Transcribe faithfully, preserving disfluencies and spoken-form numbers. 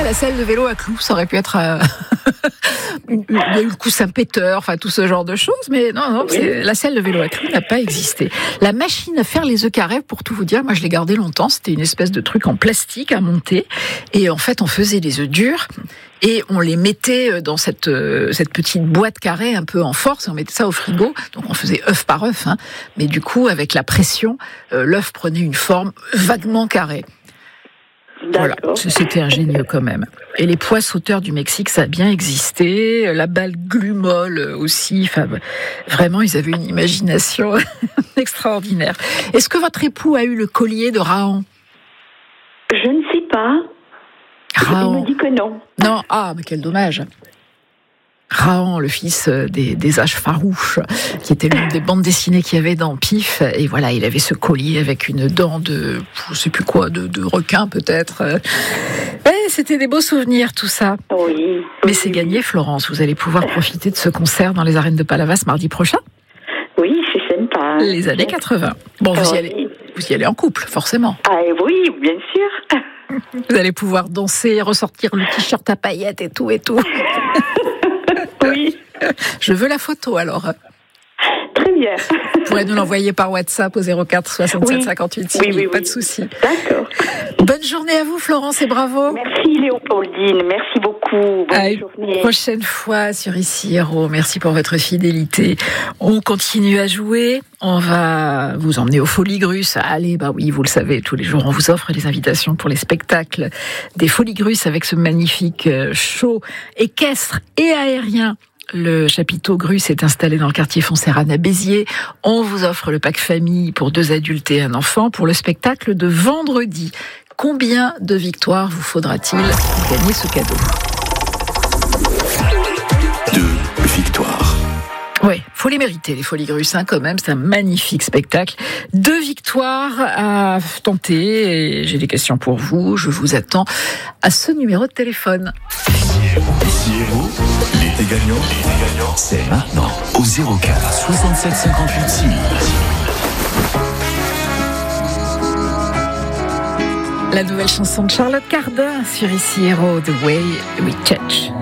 la selle de vélo à clous, ça aurait pu être euh, une, une, il y a eu le coussin péteur, enfin tout ce genre de choses, mais non, non, c'est, la selle de vélo à clous n'a pas existé. La machine à faire les œufs carrés, pour tout vous dire, moi je l'ai gardée longtemps, c'était une espèce de truc en plastique à monter, et en fait on faisait des œufs durs, et on les mettait dans cette, euh, cette petite boîte carrée un peu en force, et on mettait ça au frigo, donc on faisait œuf par œuf, hein, mais du coup avec la pression, euh, l'œuf prenait une forme vaguement carrée. Voilà, c'était ingénieux quand même. Et les pois sauteurs du Mexique, ça a bien existé. La balle glumole aussi. Enfin, vraiment, ils avaient une imagination extraordinaire. Est-ce que votre époux a eu le collier de Raon ? Je ne sais pas. Raon. Il me dit que non. Non, ah, mais quel dommage. Raon, le fils des, des âges farouches, qui était l'une des bandes dessinées qu'il y avait dans Pif, et voilà, il avait ce collier avec une dent de, je sais plus quoi, de, de requin peut-être. Ouais, c'était des beaux souvenirs tout ça. Oui. Mais c'est gagné, Florence. Vous allez pouvoir profiter de ce concert dans les arènes de Palavas mardi prochain. Oui, c'est sympa. Les années quatre-vingts. Bon, vous y allez, vous y allez en couple, forcément. Ah oui, bien sûr. Vous allez pouvoir danser, ressortir le t-shirt à paillettes et tout et tout. Oui. Je veux la photo alors. Très bien. Vous pourrez nous l'envoyer par WhatsApp au zéro quatre soixante-sept oui. cinquante-huit six oui, mille, oui, pas oui. de souci. D'accord. Bonne journée à vous Florence et bravo. Merci Léopoldine, merci beaucoup. Bonne à une journée. Prochaine fois sur Ici Héros. Merci pour votre fidélité. On continue à jouer. On va vous emmener aux Folies Grusses. Allez, bah oui, vous le savez, tous les jours on vous offre des invitations pour les spectacles des Folies Grusses avec ce magnifique show équestre et aérien. Le chapiteau Grus est installé dans le quartier Foncéranes à Béziers. On vous offre le pack famille pour deux adultes et un enfant pour le spectacle de vendredi. Combien de victoires vous faudra-t-il pour gagner ce cadeau ? Deux victoires. Oui, faut les mériter, les Folies Grusses, hein, quand même. C'est un magnifique spectacle. Deux victoires à tenter. Et j'ai des questions pour vous. Je vous attends à ce numéro de téléphone. Ici Héros, l'été gagnant, l'été gagnant, c'est maintenant au zéro quatre soixante-sept cinquante-huit six mille. La nouvelle chanson de Charlotte Cardin sur Ici Héros, The Way We Touch.